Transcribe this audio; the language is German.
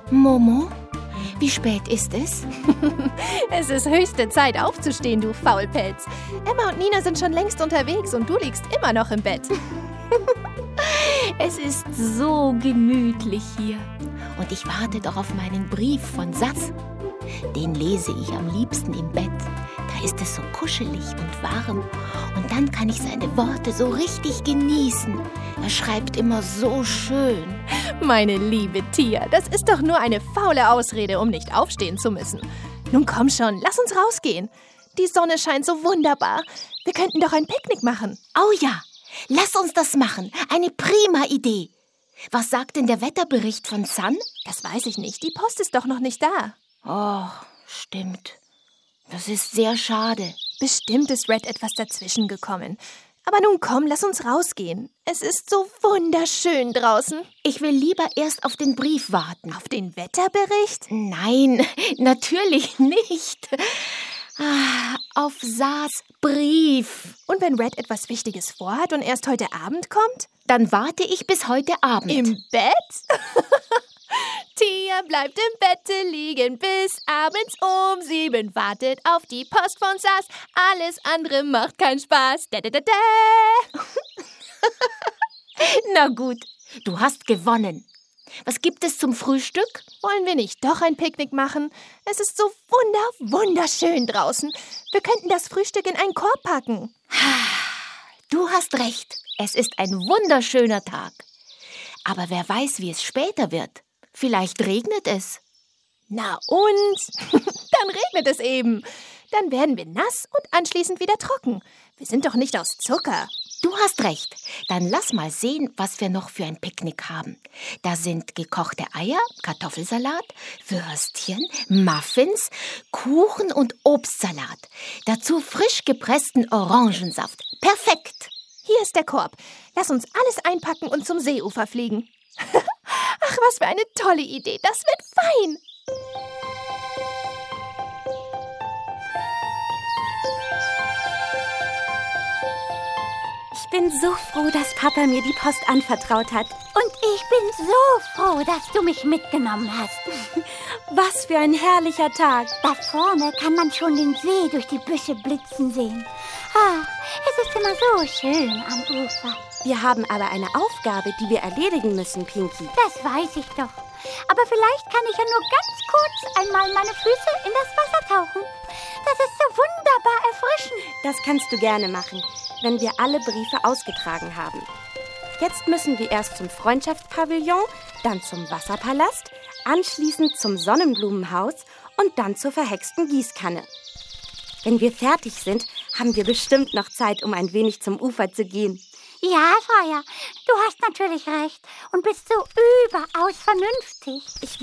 Momo, wie spät ist es? Es ist höchste Zeit aufzustehen, du Faulpelz. Emma und Nina sind schon längst unterwegs und du liegst immer noch im Bett. Es ist so gemütlich hier. Und ich warte doch auf meinen Brief von Sass. Den lese ich am liebsten im Bett. Da ist es so kuschelig und warm. Und dann kann ich seine Worte so richtig genießen. Er schreibt immer so schön. Meine liebe Tia, das ist doch nur eine faule Ausrede, um nicht aufstehen zu müssen. Nun komm schon, lass uns rausgehen. Die Sonne scheint so wunderbar. Wir könnten doch ein Picknick machen. Oh ja, lass uns das machen. Eine prima Idee. Was sagt denn der Wetterbericht von Sun? Das weiß ich nicht. Die Post ist doch noch nicht da. Oh, stimmt. Das ist sehr schade. Bestimmt ist Red etwas dazwischen gekommen. Aber nun komm, lass uns rausgehen. Es ist so wunderschön draußen. Ich will lieber erst auf den Brief warten. Auf den Wetterbericht? Nein, natürlich nicht. Auf Saas Brief. Und wenn Red etwas Wichtiges vorhat und erst heute Abend kommt? Dann warte ich bis heute Abend. Im Bett? Tia bleibt im Bette liegen bis abends um 7. Wartet auf die Post von Saas. Alles andere macht keinen Spaß. Na gut, du hast gewonnen. Was gibt es zum Frühstück? Wollen wir nicht doch ein Picknick machen? Es ist so wunderschön draußen. Wir könnten das Frühstück in einen Korb packen. Du hast recht. Es ist ein wunderschöner Tag. Aber wer weiß, wie es später wird. Vielleicht regnet es. Na und? Dann regnet es eben. Dann werden wir nass und anschließend wieder trocken. Wir sind doch nicht aus Zucker. Du hast recht. Dann lass mal sehen, was wir noch für ein Picknick haben. Da sind gekochte Eier, Kartoffelsalat, Würstchen, Muffins, Kuchen und Obstsalat. Dazu frisch gepressten Orangensaft. Perfekt! Hier ist der Korb. Lass uns alles einpacken und zum Seeufer fliegen. Ach, was für eine tolle Idee. Das wird fein. Ich bin so froh, dass Papa mir die Post anvertraut hat. Und ich bin so froh, dass du mich mitgenommen hast. Was für ein herrlicher Tag. Da vorne kann man schon den See durch die Büsche blitzen sehen. Es ist immer so schön am Ufer. Wir haben aber eine Aufgabe, die wir erledigen müssen, Pinky. Das weiß ich doch. Aber vielleicht kann ich ja nur ganz kurz einmal meine Füße in das Wasser tauchen. Das ist so wunderbar erfrischend. Das kannst du gerne machen, wenn wir alle Briefe ausgetragen haben. Jetzt müssen wir erst zum Freundschaftspavillon, dann zum Wasserpalast, anschließend zum Sonnenblumenhaus und dann zur verhexten Gießkanne. Wenn wir fertig sind, haben wir bestimmt noch Zeit, um ein wenig zum Ufer zu gehen. Ja, Freier, du hast natürlich recht und bist so überaus vernünftig. Ich